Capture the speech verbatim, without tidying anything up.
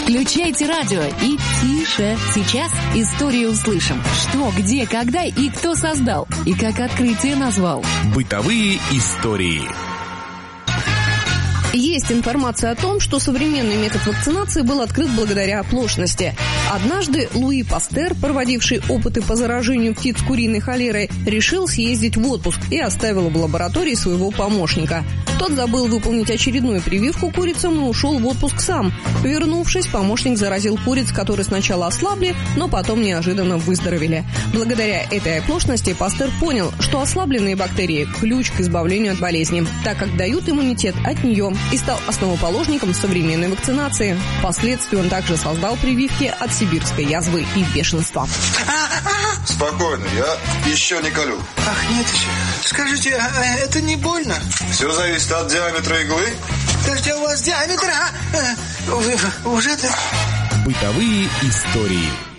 Включайте радио и тише. Сейчас историю услышим. Что, где, когда и кто создал. И как открытие назвал. Бытовые истории. Есть информация о том, что современный метод вакцинации был открыт благодаря оплошности. Однажды Луи Пастер, проводивший опыты по заражению птиц куриной холерой, решил съездить в отпуск и оставил в лаборатории своего помощника. Тот забыл выполнить очередную прививку курицам и ушел в отпуск сам. Вернувшись, помощник заразил куриц, которые сначала ослабли, но потом неожиданно выздоровели. Благодаря этой оплошности Пастер понял, что ослабленные бактерии – ключ к избавлению от болезни, так как дают иммунитет от нее, и стал основоположником современной вакцинации. Впоследствии он также создал прививки от сибирской язвы и бешенства. Спокойно, я еще не колю. Ах, нет еще. Скажите, а это не больно? Все зависит от диаметра иглы. Подожди, у вас диаметр а, уже, уже-то... Бытовые истории.